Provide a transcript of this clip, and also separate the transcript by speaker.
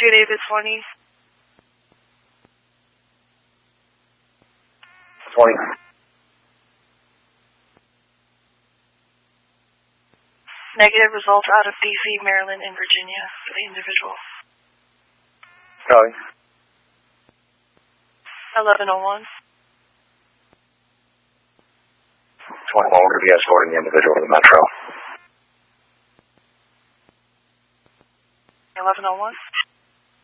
Speaker 1: David 20.
Speaker 2: 20.
Speaker 1: Negative results out of DC, Maryland, and Virginia for the individual.
Speaker 2: Copy.
Speaker 1: 1101.
Speaker 2: 21, we're going to be escorting the individual to the metro.
Speaker 1: 1101.